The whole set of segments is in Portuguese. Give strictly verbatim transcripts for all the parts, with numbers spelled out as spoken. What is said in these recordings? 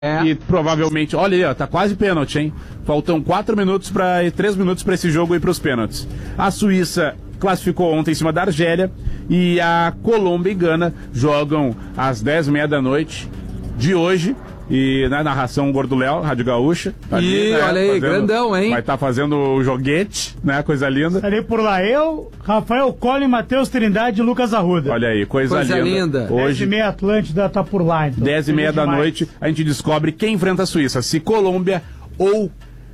É. E provavelmente, olha aí, ó, tá quase pênalti, hein? Faltam quatro minutos para três minutos para esse jogo ir para os pênaltis. A Suíça classificou ontem em cima da Argélia e a Colômbia e Gana jogam às dez e meia da noite de hoje. E na narração Gordo Léo, Rádio Gaúcha. Tá ali, e né, olha aí, fazendo, grandão, hein? Vai estar tá fazendo o joguete, né? Coisa linda. Ali por lá, eu, Rafael Collin, Matheus Trindade e Lucas Arruda. Olha aí, coisa, coisa linda. linda. Hoje, dez e meia Atlântida tá por lá, então. dez e meia da noite, a gente descobre quem enfrenta a Suíça. Se Colômbia ou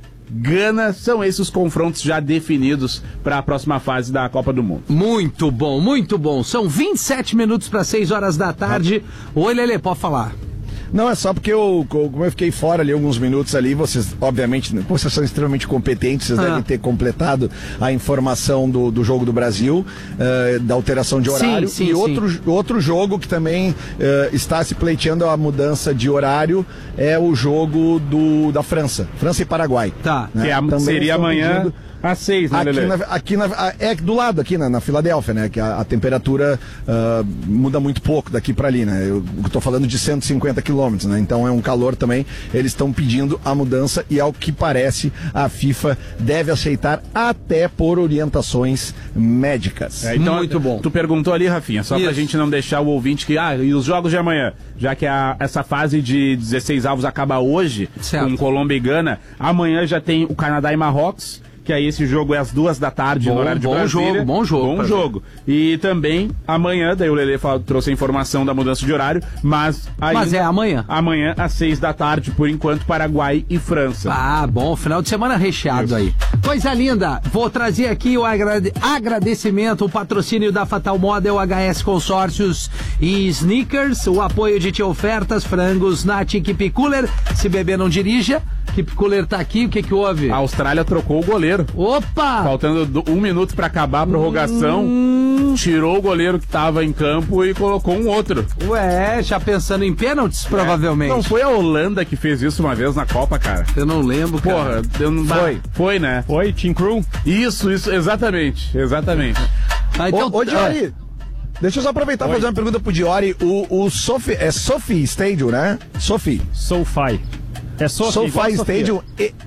Gana, são esses os confrontos já definidos para a próxima fase da Copa do Mundo. Muito bom, muito bom. São vinte e sete minutos para seis horas da tarde. Oi, Lelê, pode falar. Não, é só porque eu, como eu fiquei fora ali alguns minutos ali, vocês, obviamente, vocês são extremamente competentes, vocês ah. devem ter completado a informação do, do jogo do Brasil, uh, da alteração de horário. Sim, sim, e outro, sim. outro jogo que também uh, está se pleiteando a mudança de horário é o jogo do, da França, França e Paraguai. Tá. Né? Que é, seria amanhã... Pedindo... Às seis, né, aqui Lelê? Na, aqui na, é do lado, aqui na, na Filadélfia, né? Que a, a temperatura uh, muda muito pouco daqui para ali, né? Eu tô falando de cento e cinquenta quilômetros, né? Então é um calor também. Eles estão pedindo a mudança e, ao que parece, a FIFA deve aceitar até por orientações médicas. É, então, muito bom. Tu perguntou ali, Rafinha, só Isso. pra gente não deixar o ouvinte que... Ah, e os jogos de amanhã? Já que a, essa fase de dezesseis avos acaba hoje, certo. com Colômbia e Gana, amanhã já tem o Canadá e Marrocos, que aí esse jogo é às duas da tarde, bom, no horário de bom Brasília. Jogo, bom jogo. Bom jogo. Ver. E também amanhã, daí o Lelê falou, trouxe a informação da mudança de horário, mas ainda, Mas é amanhã. Amanhã, às seis da tarde, por enquanto, Paraguai e França. Ah, bom, final de semana recheado Isso. aí. Coisa linda, vou trazer aqui o agrade... agradecimento, o patrocínio da Fatal Model, H S Consórcios e Sneakers, o apoio de Tia Ofertas, frangos na Keep Cooler, se beber não dirija. Keep Cooler tá aqui, o que que houve? A Austrália trocou o goleiro. Opa! Faltando um minuto pra acabar a prorrogação, hum. tirou o goleiro que tava em campo e colocou um outro. Ué, já pensando em pênaltis, é. provavelmente. Não foi a Holanda que fez isso uma vez na Copa, cara? Eu não lembro, cara. Porra, eu não... Foi. Foi, né? Foi, Team Crew? Isso, isso, exatamente, exatamente. Ah, então, ô, ô Diori, é. deixa eu só aproveitar e fazer uma pergunta pro Diori. O, o Sophie, é Sophie Stadium, né? Sophie. SoFi. É Sophie, SoFi Stadium,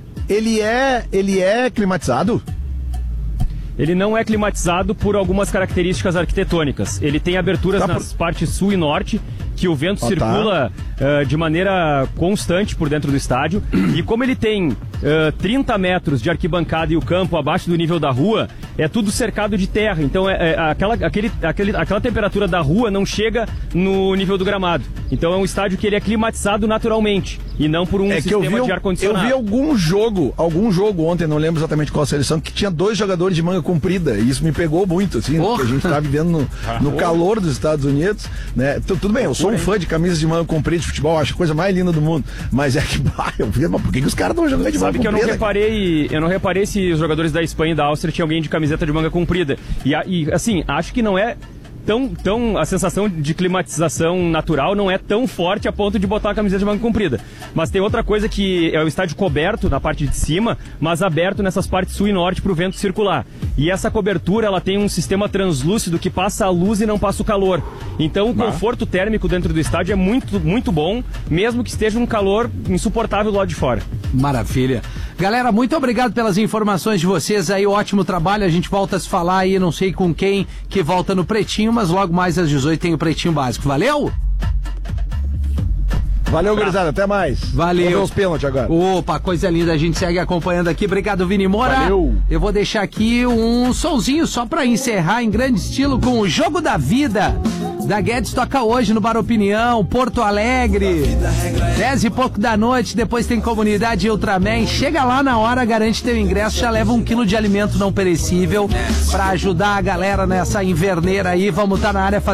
ele é, ele é climatizado? Ele não é climatizado por algumas características arquitetônicas. Ele tem aberturas tá nas por... partes sul e norte, que o vento ah, circula tá. uh, de maneira constante por dentro do estádio. E como ele tem uh, trinta metros de arquibancada e o campo abaixo do nível da rua, é tudo cercado de terra. Então é, é, aquela, aquele, aquele, aquela temperatura da rua não chega no nível do gramado. Então é um estádio que ele é climatizado naturalmente e não por um é sistema que eu vi, de ar-condicionado. Eu vi algum jogo, algum jogo ontem, não lembro exatamente qual a seleção, que tinha dois jogadores de manga comprida. E isso me pegou muito, assim, oh. porque a gente tá vivendo no, no calor dos Estados Unidos, né? Tudo bem, eu sou um fã de camisas de manga comprida de futebol, acho a coisa mais linda do mundo. Mas é que, bah, eu fiquei, mas por que, que os caras estão jogando de manga Sabe que comprida? eu não reparei, eu não reparei se os jogadores da Espanha e da Áustria tinham alguém de camiseta de manga comprida. E, e assim, acho que não é tão, tão, a sensação de climatização natural não é tão forte a ponto de botar a camiseta de manga comprida. Mas tem outra coisa, que é o estádio coberto na parte de cima, mas aberto nessas partes sul e norte para o vento circular. E essa cobertura, ela tem um sistema translúcido que passa a luz e não passa o calor. Então o conforto térmico dentro do estádio é muito, muito bom, mesmo que esteja um calor insuportável do lado de fora. Maravilha. Galera, muito obrigado pelas informações de vocês aí, ótimo trabalho. A gente volta a se falar aí, não sei com quem, que volta no Pretinho, mas logo mais às dezoito tem o Pretinho Básico. Valeu? Valeu, gurizada, até mais. Valeu. Vamos ver os pênaltis agora. Opa, coisa linda, a gente segue acompanhando aqui. Obrigado, Vini Moura. Valeu. Eu vou deixar aqui um solzinho só pra encerrar em grande estilo com o Jogo da Vida. Da Guedes toca hoje no Bar Opinião, Porto Alegre. Dez e pouco da noite, depois tem Comunidade Ultraman. Chega lá na hora, garante teu ingresso, já leva um quilo de alimento não perecível pra ajudar a galera nessa inverneira aí. Vamos estar na área fazendo